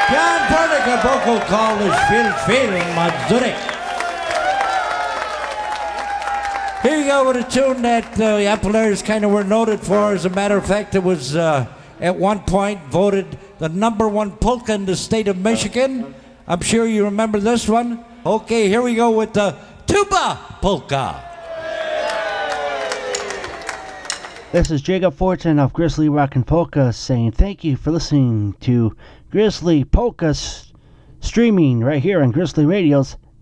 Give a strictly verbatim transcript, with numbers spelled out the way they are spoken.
Jan Pernica vocal called is Feel Feel Mazurek. Here you go with a tune that uh, the Appalachians kind of were noted for. As a matter of fact, it was uh, at one point voted the number one polka in the state of Michigan. I'm sure you remember this one. Okay, here we go with the tuba polka. This is Jacob Fortin of Grizzly Rockin' Polka saying thank you for listening to Grizzly Polka s- streaming right here on Grizzly Radio's